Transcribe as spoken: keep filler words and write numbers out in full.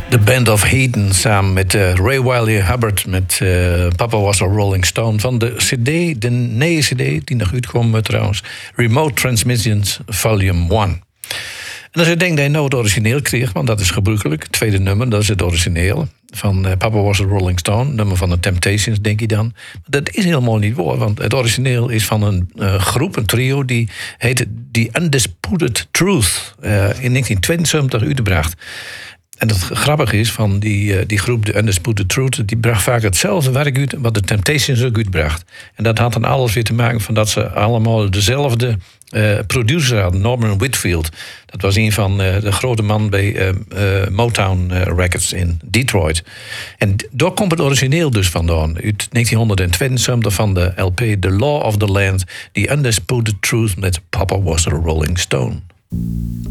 De Band of Eden samen met uh, Ray Wylie Hubbard met uh, Papa Was a Rolling Stone van de cd, de nieuwe cd die nog uitkwam uh, trouwens, Remote Transmissions Volume one. En als je denkt dat je nou het origineel kreeg, want dat is gebruikelijk, het tweede nummer, dat is het origineel van uh, Papa Was a Rolling Stone, nummer van de Temptations, denk je dan. Maar dat is helemaal niet waar, want het origineel is van een uh, groep, een trio, die heette The Undisputed Truth, uh, in negentien tweeënzeventig uitgebracht. En het grappige is van die, uh, die groep, de Undisputed Truth, die bracht vaak hetzelfde werk uit wat de Temptations ook uitbracht. En dat had dan alles weer te maken van dat ze allemaal dezelfde uh, producer hadden, Norman Whitfield. Dat was een van uh, de grote man bij uh, uh, Motown uh, Records in Detroit. En daar komt het origineel dus vandaan. Uit negentien tweeënzeventig van de L P The Law of the Land, The Undisputed Truth met Papa Was a Rolling Stone.